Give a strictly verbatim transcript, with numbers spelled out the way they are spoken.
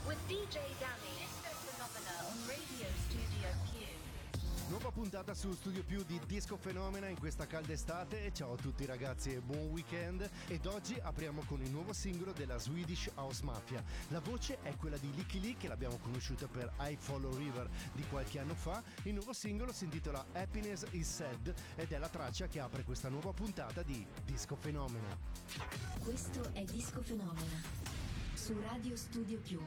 with D J Danny. Disco Phenomena on Radio Studio Più. Nuova puntata su Studio Più di Disco Fenomena in questa calda estate. Ciao a tutti ragazzi e buon weekend. Ed oggi apriamo con il nuovo singolo della Swedish House Mafia. La voce è quella di Licky Lee, che l'abbiamo conosciuta per I Follow River di qualche anno fa. Il nuovo singolo si intitola Happiness is Sad ed è la traccia che apre questa nuova puntata di Disco Fenomena. Questo è Disco Fenomena su Radio Studio Più.